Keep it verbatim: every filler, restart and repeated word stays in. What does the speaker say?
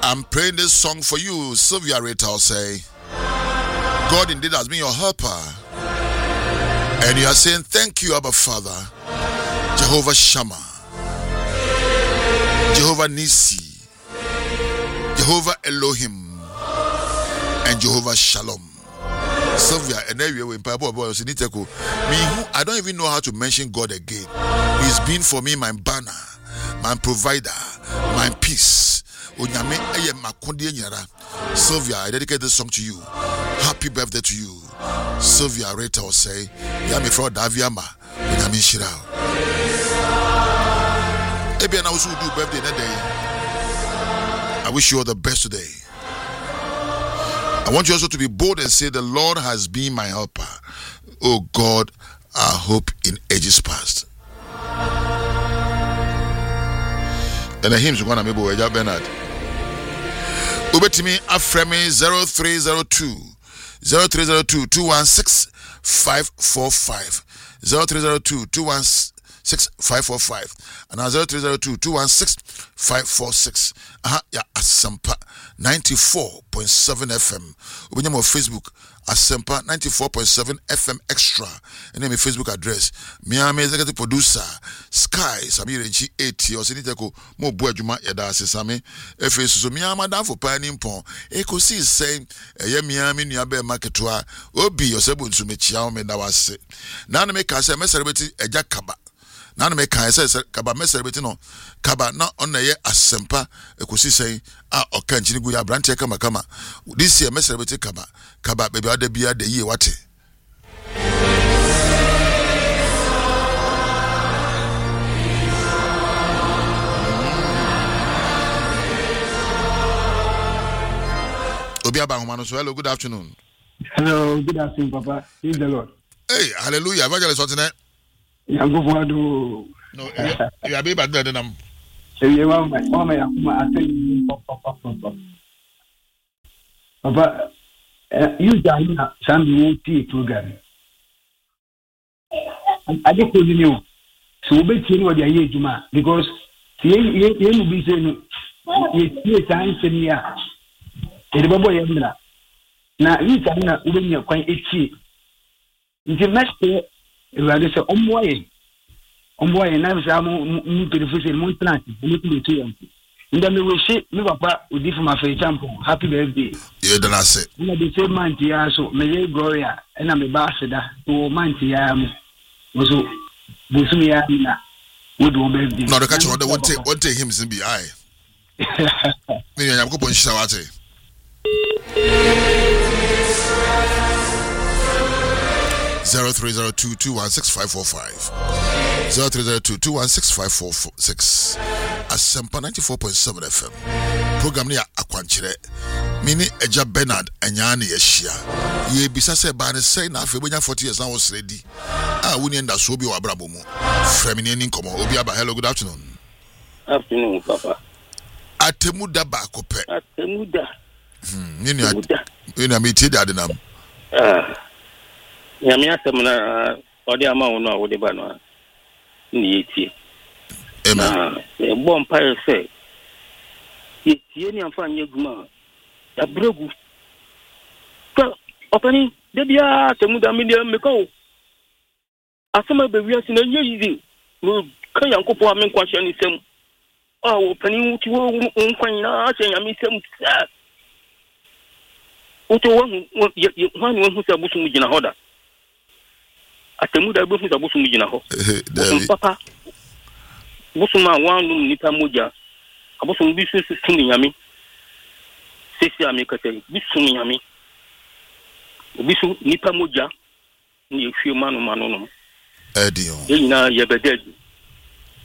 I'm praying this song for you, Sylvia Rita. I'll say, God indeed has been your helper. And you are saying, thank you, Abba Father, Jehovah Shammah, Jehovah Nisi, Jehovah Elohim, and Jehovah Shalom. Sylvia, and there you in Bible boy, I don't even know how to mention God again. He's been for me my banner, my provider, my peace. Sylvia, I dedicate this song to you. Happy birthday to you. Sylvia Rita will say, Yami Fro Daviama, Yami Shirao. Ebian also do birthday that day. I wish you all the best today. I want you also to be bold and say, the Lord has been my helper. Oh God, I hope in ages past. And the hymns are going to be Boya Bernard. Ubetimi Afremi zero three zero two zero three zero two two one six five four five zero three zero two two one six five four five and now zero three zero two two one six five four six. Aha ya Asempa ninety-four point seven F M. Ubenyamo Facebook Asempa ninety-four point seven F M Extra. And then my Facebook address. Miami executive producer Sky Samir G eighty or Siniteko Mo Boajuma Yada Sesame. F S so Miama down for Pioneer Pon. Eko see saying a Miami Niabe Marketua Obi Yosebun Sumechiao Medawase. Nana make us a celebrity a Jakaba. Nana make I say Kaba me celebrity no Kaba na on ye Asempa Eko say ah okanchini guya branche kama kama. This year me celebrity Kaba Kaba baby ade bia de ye wate. Obiaba Humano, so hello, good afternoon. Hello, good afternoon, Papa. Praise the Lord. Hey, hallelujah. Evangelist, what's in it? Yeah, go for do. No, you are baby better than them. So you want my mama, I tell you, Papa, Papa. Papa, you join some U T program. I just told you, so we be seeing what you are Juma because you you be saying you time to me. Edibobo yemna na yi kana ubenya kwan echi nti meste ewade se omboye omboye na bisa mu mu telefise mu internet mu tutu yam nda me weshi me papa odi for my champo happy birthday ye dana se na the same man ya so me ye gloria na me ba seda to man ya mu so busumi ya na would o birthday no the catch what one take one take him sin be I me yam ko pon shawate zero three zero two two one six five four five zero three zero two two one six five four six Asempa ninety-four point seven F M. Program ni akwanchire. Mini Eja Bernard Anyani Yeshia. Ye bisa se ba ne say na afi bonya forty years na was ready. Ah wuni enda so bi wa brabo mu. Fremini ni nkomo. Obiaba, hello, good afternoon. Afternoon, Papa. Atemuda ba ko pe. Atemuda. Hmm, nini at. Nini amiti da de nam. Ah. Nyame asem na odi ama wo no awode ba no. Ni yeti. Amen. E bo empire say. Yeti ni amfa anye guma. Ya bregu. Ka opani de bia temuda media meko. Asema be wi asina nye yizi. No kan yankopo amen kwahye ni sem. Ah opani wuti wo nkwan na ase nyame sem. Uto wan wan wan hu sabusu mu gina hoda atemu da bofu sabusu mu gina ho papa busu ma wan num nipa moja abusu mu bisu su mi nyame sesi ami kate bisu mi nyame bisu nipa moja ni ehwie manu manu no edio ye nyina ye bededi